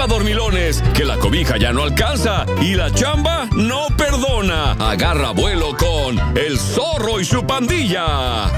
dormilones, que la cobija ya no alcanza y la chamba no perdona. Agarra vuelo con El Zorro y su pandilla.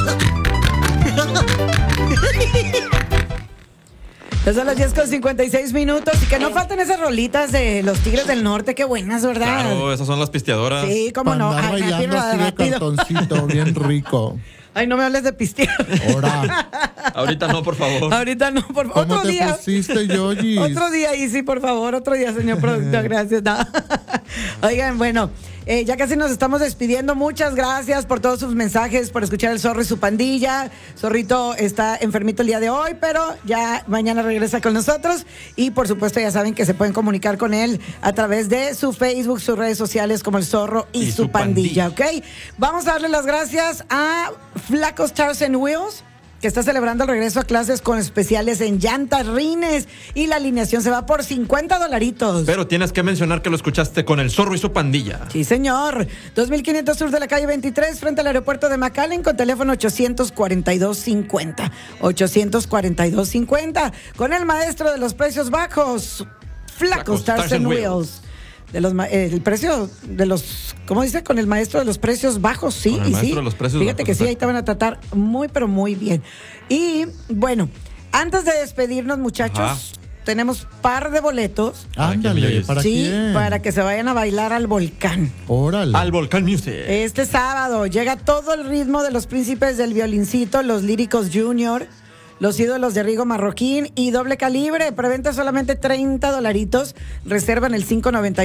Ya son las 10:56 y que no falten esas rolitas de los Tigres del Norte, qué buenas, ¿verdad? Claro, esas son las pisteadoras. Sí, cómo no. Andar bailando así de cartoncito, bien rico. Ay, no me hables de pistear. Ahora. Ahorita no, por favor. Ahorita no, por favor. ¿Cómo Otro te día. pusiste, Yoyis? Otro día, y sí, por favor, otro día, señor productor, gracias. No. Oigan, bueno, ya casi nos estamos despidiendo. Muchas gracias por todos sus mensajes, por escuchar El Zorro y su pandilla. Zorrito está enfermito el día de hoy, pero ya mañana regresa con nosotros. Y por supuesto, ya saben que se pueden comunicar con él a través de su Facebook, sus redes sociales como El Zorro y su pandilla, ¿ok? Vamos a darle las gracias a Flaco Stars and Wheels, que está celebrando el regreso a clases con especiales en llantas, rines, y la alineación se va por $50. Pero tienes que mencionar que lo escuchaste con El Zorro y su pandilla. Sí, señor. 2500 sur de la calle 23, frente al aeropuerto de McAllen, con teléfono 842-50. 842-50. Con el maestro de los precios bajos, Flaco Stars and Wheels. El precio de los, ¿cómo dice? Con el maestro de los precios bajos, sí. Con el maestro de los precios Fíjate bajos, que sí, exacto. ahí te van a tratar muy, pero muy bien. Y bueno, antes de despedirnos, muchachos, Ajá. tenemos par de boletos. Ándale, ¿para Sí, quién? para que se vayan a bailar al volcán. Órale. Al Volcán Music. Este sábado llega todo el ritmo de los príncipes del violincito, los Líricos Junior, los ídolos de Rigo Marroquín y Doble Calibre. Preventa solamente $30. Reservan el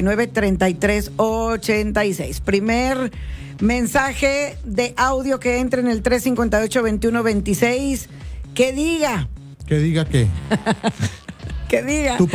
599-3386. Primer mensaje de audio que entre en el 358-2126. Que diga. Que diga qué. Que diga. Tu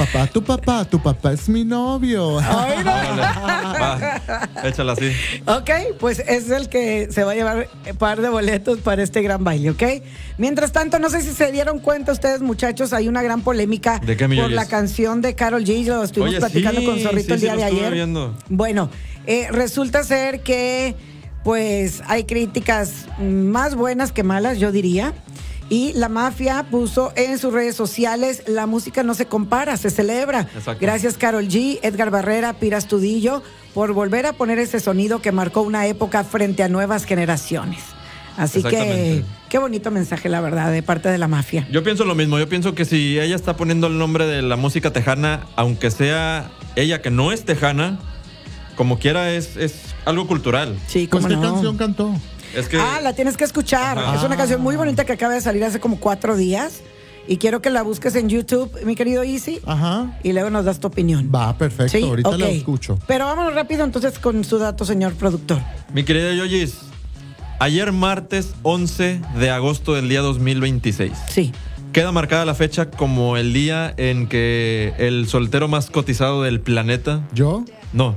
papá es mi novio. Ay, no. Va, échala así. Ok, pues es el que se va a llevar un par de boletos para este gran baile, ¿ok? Mientras tanto, no sé si se dieron cuenta ustedes, muchachos, hay una gran polémica ¿De qué, mi por Yoyis? la canción de Karol G. Lo estuvimos Oye, platicando sí, con Zorrito el sí, día lo de estuve ayer. viendo. Bueno, resulta ser que pues hay críticas más buenas que malas, yo diría. Y la mafia puso en sus redes sociales: la música no se compara, se celebra. Exacto. Gracias Karol G, Edgar Barrera, Pira Astudillo, por volver a poner ese sonido que marcó una época frente a nuevas generaciones. Así que, Exactamente. qué bonito mensaje, la verdad, de parte de la mafia. Yo pienso lo mismo. Yo pienso que si ella está poniendo el nombre de la música tejana, aunque sea ella que no es tejana, como quiera es algo cultural. Sí, Pues, cómo ¿qué no. canción cantó? Es que La tienes que escuchar. Ajá. Es una canción muy bonita que acaba de salir hace como 4 días. Y quiero que la busques en YouTube, mi querido Easy. Ajá. Y luego nos das tu opinión. Va, perfecto. Sí, Ahorita ok. la escucho. Pero vámonos rápido entonces con su dato, señor productor. mi querida Yoyis, ayer martes 11 de agosto del día 2026. Sí. Queda marcada la fecha como el día en que el soltero más cotizado del planeta, ¿Yo? no,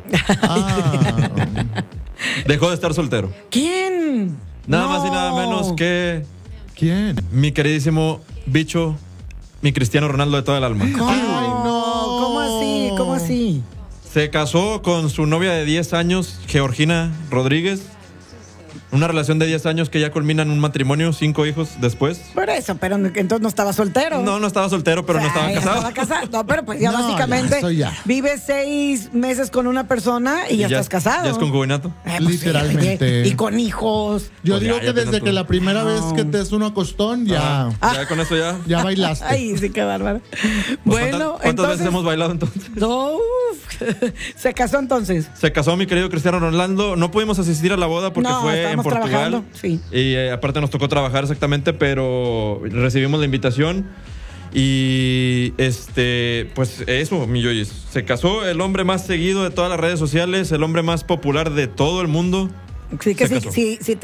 Ah, dejó de estar soltero. ¿Quién? Nada No. más y nada menos que ¿quién? mi queridísimo bicho, mi Cristiano Ronaldo de toda el alma. ¿Cómo? Ay, no. ¿Cómo así? ¿Cómo así? Se casó con su novia de 10 años, Georgina Rodríguez. Una relación de 10 años que ya culmina en un matrimonio, 5 hijos después. Por eso, pero entonces no estaba soltero. No estaba soltero, pero no estaba Ya casado. estaba casado. No, pero pues ya No, básicamente ya, eso ya. vives 6 meses con una persona y ya estás casado. Ya es concubinato. Pues, Literalmente. oye, y con hijos. Yo Pues digo ya que tiene desde tu- que la primera No. vez que te es uno acostón, ya, Ya con eso ya. ya bailaste. Ay, sí, qué bárbaro. Pues, Bueno, ¿cuántas entonces. veces hemos bailado entonces? No, uf. Se casó entonces. Se casó mi querido Cristiano Ronaldo. No pudimos asistir a la boda porque No, fue en estábamos Portugal. trabajando, sí. Y aparte nos tocó trabajar exactamente, pero recibimos la invitación. Y pues eso, mi Yoyis. Se casó el hombre más seguido de todas las redes sociales, el hombre más popular de todo el mundo. Sí, que Se sí, casó. sí, sí